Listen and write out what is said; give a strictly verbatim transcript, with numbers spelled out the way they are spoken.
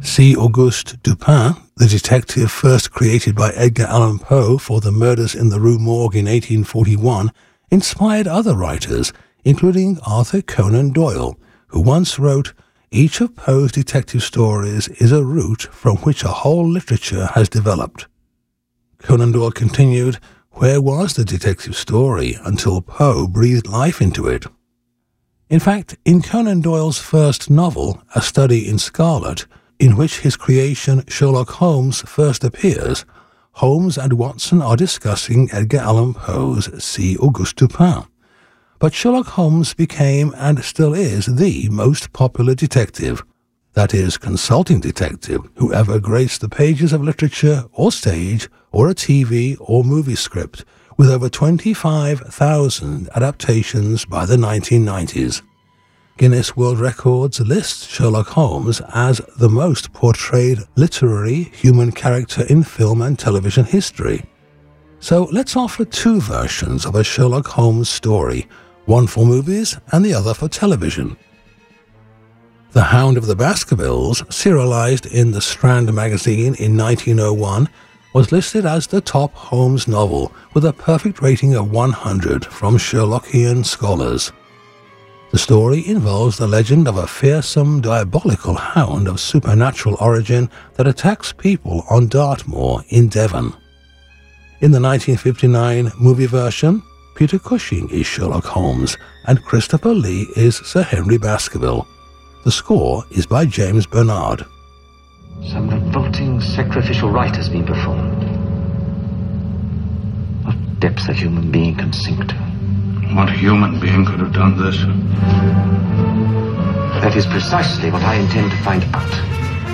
C. Auguste Dupin, the detective first created by Edgar Allan Poe for the murders in the Rue Morgue in eighteen forty-one, inspired other writers, including Arthur Conan Doyle, who once wrote, "Each of Poe's detective stories is a root from which a whole literature has developed." Conan Doyle continued, "Where was the detective story until Poe breathed life into it?" In fact, in Conan Doyle's first novel, A Study in Scarlet, in which his creation Sherlock Holmes first appears, Holmes and Watson are discussing Edgar Allan Poe's C. Auguste Dupin. But Sherlock Holmes became and still is the most popular detective, that is, consulting detective, who ever graced the pages of literature or stage or a T V or movie script, with over twenty-five thousand adaptations by the nineteen nineties. Guinness World Records lists Sherlock Holmes as the most portrayed literary human character in film and television history. So let's offer two versions of a Sherlock Holmes story, one for movies and the other for television. The Hound of the Baskervilles, serialized in the Strand magazine in nineteen oh one, was listed as the top Holmes novel with a perfect rating of one hundred from Sherlockian scholars. The story involves the legend of a fearsome, diabolical hound of supernatural origin that attacks people on Dartmoor in Devon. In the nineteen fifty-nine movie version, Peter Cushing is Sherlock Holmes and Christopher Lee is Sir Henry Baskerville. The score is by James Bernard. Some revolting sacrificial rite has been performed. What depths a human being can sink to. What human being could have done this? That is precisely what I intend to find out.